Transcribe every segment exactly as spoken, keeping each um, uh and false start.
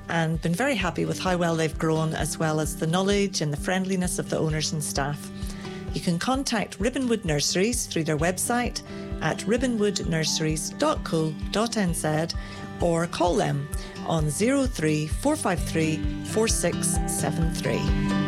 and been very happy with how well they've grown, as well as the knowledge and the friendliness of the owners and staff. You can contact Ribbonwood Nurseries through their website at ribbonwood nurseries dot co dot n z or call them on zero three four five three four six seven three.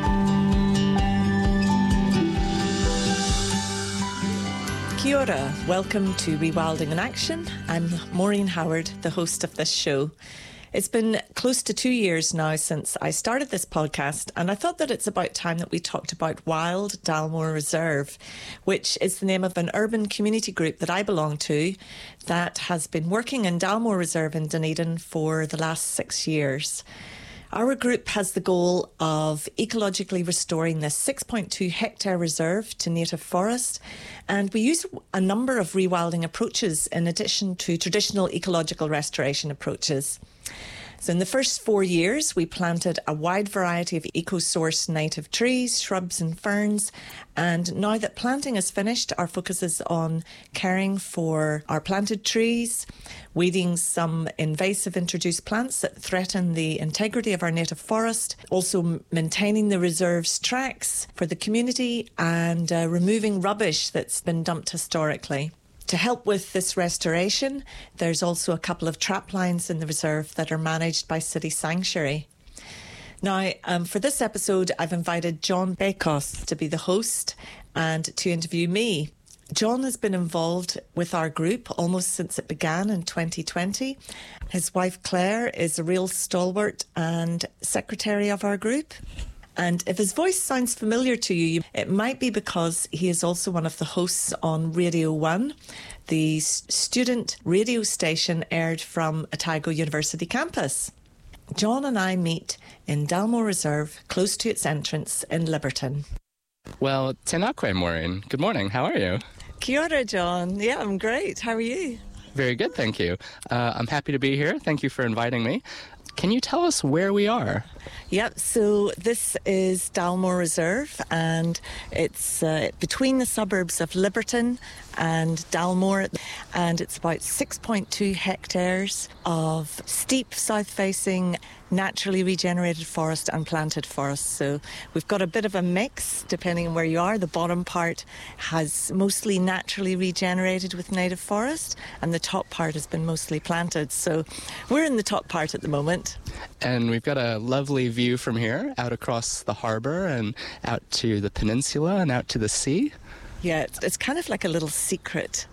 Kia ora. Welcome to Rewilding in Action. I'm Maureen Howard, the host of this show. It's been close to two years now since I started this podcast, and I thought that it's about time that we talked about Wild Dalmore Reserve, which is the name of an urban community group that I belong to that has been working in Dalmore Reserve in Dunedin for the last six years. Our group has the goal of ecologically restoring this six point two hectare reserve to native forest, and we use a number of rewilding approaches in addition to traditional ecological restoration approaches. So in the first four years, we planted a wide variety of eco-source native trees, shrubs and ferns. And now that planting is finished, our focus is on caring for our planted trees, weeding some invasive introduced plants that threaten the integrity of our native forest, also maintaining the reserve's tracks for the community, and uh, removing rubbish that's been dumped historically. To help with this restoration, there's also a couple of trap lines in the reserve that are managed by City Sanctuary. Now, um, for this episode, I've invited John Bakos to be the host and to interview me. John has been involved with our group almost since it began in twenty twenty. His wife Claire is a real stalwart and secretary of our group. And if his voice sounds familiar to you, it might be because he is also one of the hosts on Radio One, the student radio station aired from Otago University campus. John and I meet in Dalmore Reserve, close to its entrance in Liberton. Well, Tenakwe, Maureen. Good morning. How are you? Kia ora, John. Yeah, I'm great. How are you? Very good, thank you. Uh, I'm happy to be here. Thank you for inviting me. Can you tell us where we are? Yep, so this is Dalmore Reserve, and it's uh, between the suburbs of Liberton and Dalmore, and it's about six point two hectares of steep south-facing naturally regenerated forest and planted forest. So we've got a bit of a mix depending on where you are. The bottom part has mostly naturally regenerated with native forest, and the top part has been mostly planted. So we're in the top part at the moment. And we've got a lovely view from here out across the harbour and out to the peninsula and out to the sea. Yeah, it's, it's kind of like a little secret.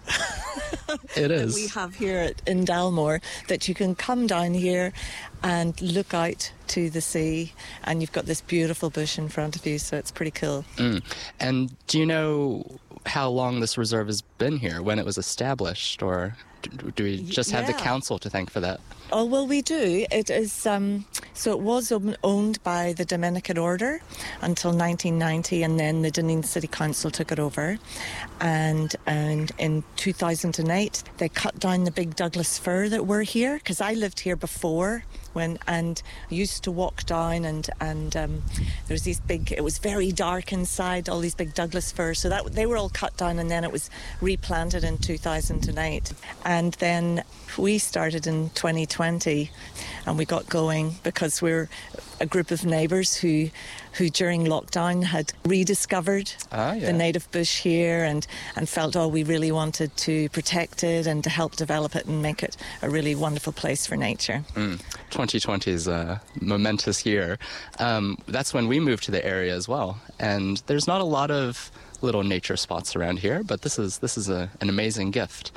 It is. That we have here at, in Dalmore, that you can come down here and look out to the sea, and you've got this beautiful bush in front of you, so it's pretty cool. Mm. And do you know how long this reserve has been here, when it was established, or do, do we just have yeah. the council to thank for that? Oh, well, we do. It is, um, so it was owned by the Dominican Order until nineteen ninety, and then the Dunedin City Council took it over. And, and in two thousand eight, they cut down the big Douglas fir that were here, because I lived here before, when and I used to walk down, and, and um, there was these big, it was very dark inside, all these big Douglas firs. So that they were all cut down, and then it was replanted in two thousand eight. And then we started in twenty twenty, and we got going because we're a group of neighbours who who during lockdown had rediscovered ah, yeah. the native bush here, and, and felt, oh, we really wanted to protect it and to help develop it and make it a really wonderful place for nature. Mm. twenty twenty is a momentous year. Um, that's when we moved to the area as well, and there's not a lot of little nature spots around here, but this is this is a, an amazing gift.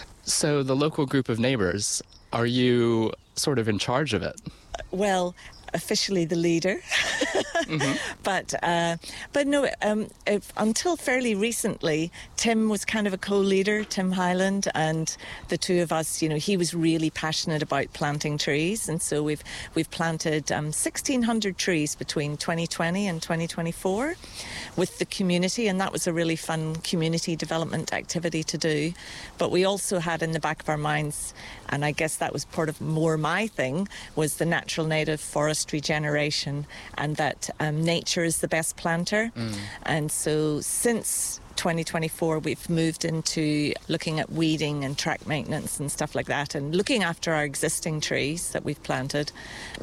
So the local group of neighbours, are you sort of in charge of it? Well, officially the leader. mm-hmm. But uh, but no, um, if, until fairly recently, Tim was kind of a co-leader, Tim Highland, and the two of us, you know, he was really passionate about planting trees, and so we've we've planted um, sixteen hundred trees between twenty twenty and twenty twenty-four with the community, and that was a really fun community development activity to do. But we also had in the back of our minds, and I guess that was part of more my thing, was the natural native forest regeneration, and that um, nature is the best planter. Mm. And so since twenty twenty-four, we've moved into looking at weeding and track maintenance and stuff like that, and looking after our existing trees that we've planted.